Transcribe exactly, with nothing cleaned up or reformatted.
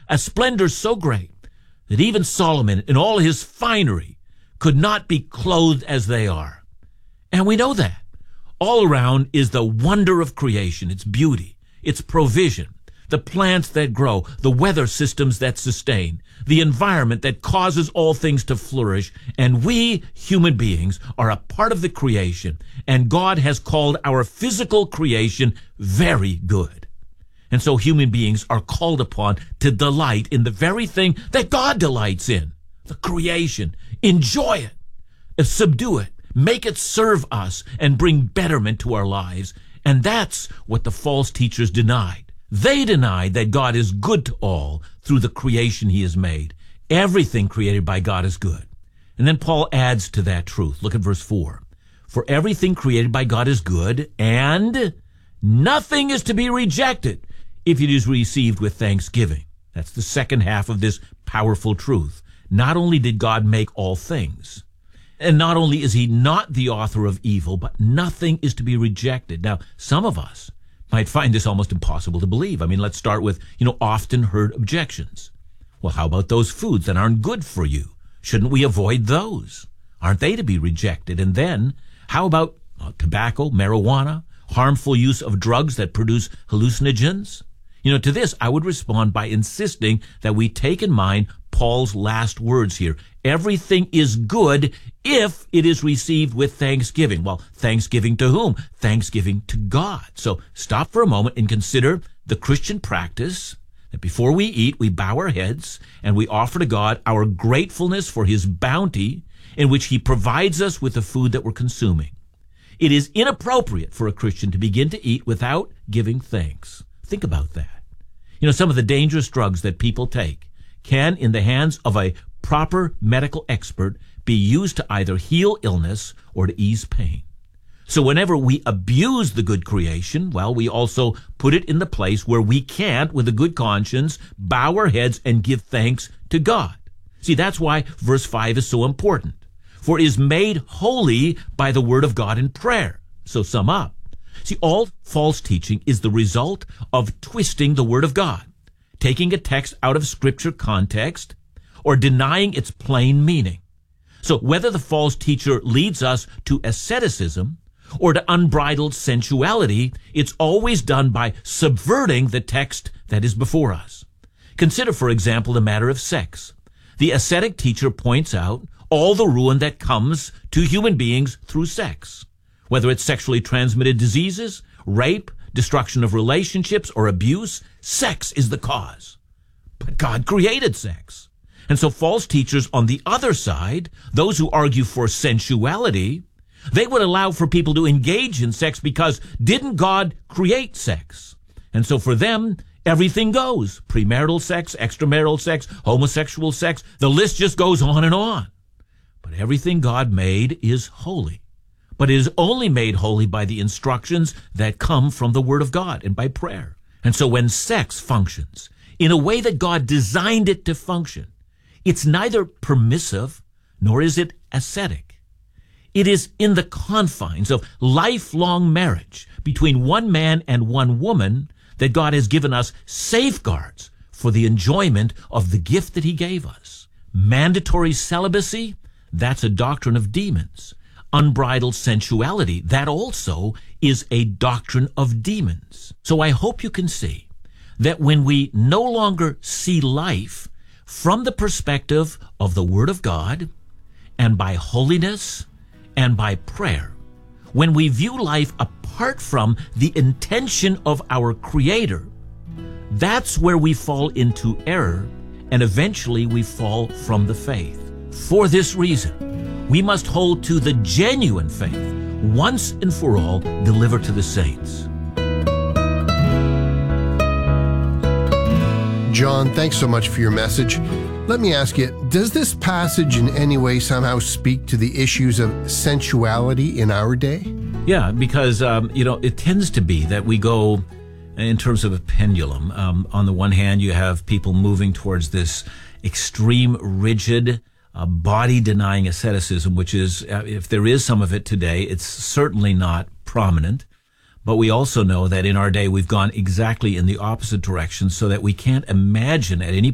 a splendor so great that even Solomon in all his finery could not be clothed as they are. And we know that. All around is the wonder of creation, its beauty, its provision, the plants that grow, the weather systems that sustain, the environment that causes all things to flourish. And we, human beings, are a part of the creation, and God has called our physical creation very good. And so human beings are called upon to delight in the very thing that God delights in, the creation. Enjoy it, subdue it, make it serve us, and bring betterment to our lives. And that's what the false teachers denied. They denied that God is good to all through the creation he has made. Everything created by God is good. And then Paul adds to that truth. Look at verse four. For everything created by God is good, and nothing is to be rejected if it is received with thanksgiving. That's the second half of this powerful truth. Not only did God make all things, and not only is he not the author of evil, but nothing is to be rejected. Now, some of us might find this almost impossible to believe. I mean, let's start with, you know, often heard objections. Well, how about those foods that aren't good for you? Shouldn't we avoid those? Aren't they to be rejected? And then, how about uh, tobacco, marijuana, harmful use of drugs that produce hallucinogens? You know, to this, I would respond by insisting that we take in mind Paul's last words here. Everything is good if it is received with thanksgiving. Well, thanksgiving to whom? Thanksgiving to God. So stop for a moment and consider the Christian practice that before we eat, we bow our heads and we offer to God our gratefulness for his bounty in which he provides us with the food that we're consuming. It is inappropriate for a Christian to begin to eat without giving thanks. Think about that. You know, some of the dangerous drugs that people take can, in the hands of a proper medical expert, be used to either heal illness or to ease pain. So whenever we abuse the good creation, well, we also put it in the place where we can't, with a good conscience, bow our heads and give thanks to God. See, that's why verse five is so important. For it is made holy by the word of God in prayer. So sum up. See, all false teaching is the result of twisting the word of God, taking a text out of scripture context, or denying its plain meaning. So whether the false teacher leads us to asceticism or to unbridled sensuality, it's always done by subverting the text that is before us. Consider, for example, the matter of sex. The ascetic teacher points out all the ruin that comes to human beings through sex, whether it's sexually transmitted diseases, rape, destruction of relationships, or abuse. Sex is the cause. But God created sex. And so false teachers on the other side, those who argue for sensuality, they would allow for people to engage in sex because didn't God create sex? And so for them, everything goes. Premarital sex, extramarital sex, homosexual sex, the list just goes on and on. But everything God made is holy. But it is only made holy by the instructions that come from the Word of God and by prayer. And so when sex functions in a way that God designed it to function, it's neither permissive nor is it ascetic. It is in the confines of lifelong marriage between one man and one woman that God has given us safeguards for the enjoyment of the gift that he gave us. Mandatory celibacy, that's a doctrine of demons. Unbridled sensuality, that also is a doctrine of demons. So I hope you can see that when we no longer see life from the perspective of the Word of God and by holiness and by prayer, when we view life apart from the intention of our Creator, that's where we fall into error and eventually we fall from the faith. For this reason, we must hold to the genuine faith once and for all delivered to the saints. John, thanks so much for your message. Let me ask you, does this passage in any way somehow speak to the issues of sensuality in our day? Yeah, because, um, you know, it tends to be that we go in terms of a pendulum. Um, on the one hand, you have people moving towards this extreme, rigid, uh, body-denying asceticism, which is, uh, if there is some of it today, it's certainly not prominent. But we also know that in our day, we've gone exactly in the opposite direction so that we can't imagine at any